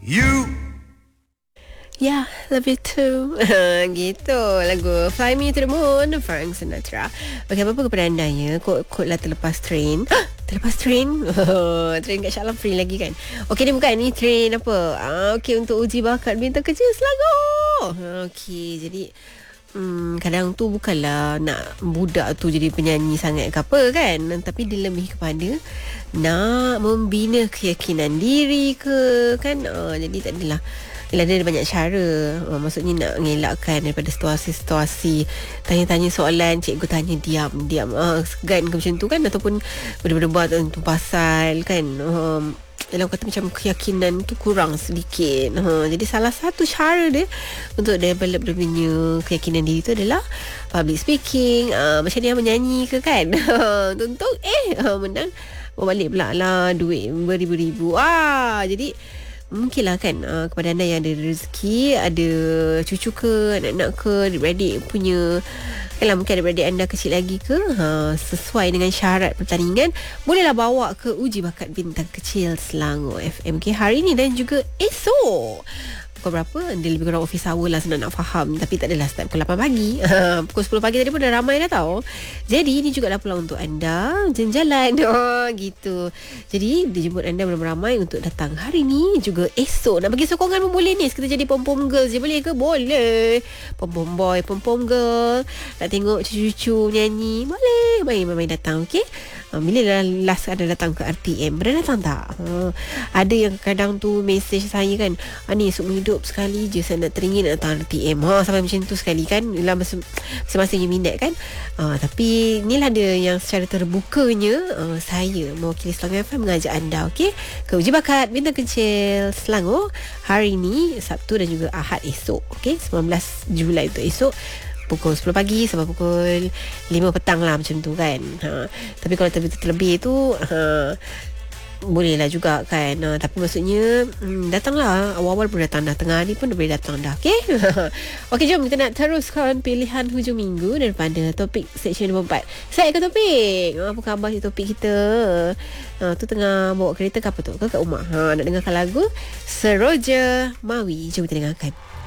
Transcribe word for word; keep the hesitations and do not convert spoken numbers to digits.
You. Yeah, love you too. Gitu lagu Fly Me to the Moon, Frank Sinatra. Okey, apa-apa kepada anda ya, kod-kod lah terlepas train. Terlepas train? Oh, train kat Shah Alam free lagi kan? Okey, ni bukan, ni train apa? Ah, okey, untuk uji bakat bintang kecil Selangor. Okey, jadi Hmm, kadang tu bukanlah nak budak tu jadi penyanyi sangat ke apa kan, tapi dia lebih kepada nak membina keyakinan diri ke kan. Uh, jadi tak adalah, Yelah, dia ada banyak cara. uh, Maksudnya nak mengelakkan daripada situasi-situasi tanya-tanya soalan, cikgu tanya diam diam uh, segan ke macam tu kan, ataupun berdebat tu pasal kan, um, dalam kata macam keyakinan tu kurang sedikit. Ha, jadi salah satu cara dia untuk develop dia punya keyakinan diri tu adalah public speaking. Uh, macam dia menyanyi ke kan. Tuntung eh uh, menang balik pula lah duit beribu-ribu. Ah, jadi mungkinlah kan, uh, kepada anda yang ada rezeki, ada cucu ke, anak-anak ke, adik-beradik punya kan lah, mungkin adik-beradik anda kecil lagi ke, ha, sesuai dengan syarat pertandingan, bolehlah bawa ke uji bakat bintang kecil Selangor F M, okay, hari ni dan juga esok. Pukul berapa? Dia lebih kurang office hour lah, senang nak faham. Tapi tak adalah start pukul lapan pagi. Pukul sepuluh pagi tadi pun dah ramai dah tahu. Jadi ini juga adalah peluang untuk anda jalan-jalan. Oh, gitu. Jadi dijemput anda beramai-ramai untuk datang hari ni juga esok. Nak bagi sokongan pun boleh ni. Kita jadi pom-pom girls je boleh ke? Boleh. Pom-pom boy, pom-pom girl. Nak tengok cucu-cucu nyanyi, boleh. Main-main datang, okay? Bila dah last ada datang ke R T M? Pernah datang tak? Ha, ada yang kadang tu message saya kan, ah, ni seumur hidup sekali je saya nak teringin nak datang R T M. Ha, sampai macam tu sekali kan, dalam masing-masing minat kan. Ha, tapi inilah dia yang secara terbukanya, uh, saya mewakili Selangor F M mengajak anda, okay, ke uji bakat bintang kecil Selangor hari ni Sabtu dan juga Ahad esok, okay, sembilan belas Julai tu esok pukul sepuluh pagi sampai pukul lima petang lah macam tu kan. Ha, tapi kalau terlebih tu, ha, boleh lah juga kan. Ha, tapi maksudnya hmm, datanglah awal-awal pun datang dah, tengah hari pun dah boleh datang dah, okay. Okey, jom kita nak teruskan pilihan hujung minggu daripada topik seksyen nombor empat. Saya ke topik, apa khabar si topik kita? Ha, tu tengah bawa kereta ke apa tu, ke kat rumah? Ha, nak dengarkan lagu Seroja Mawi. Jom kita dengarkan.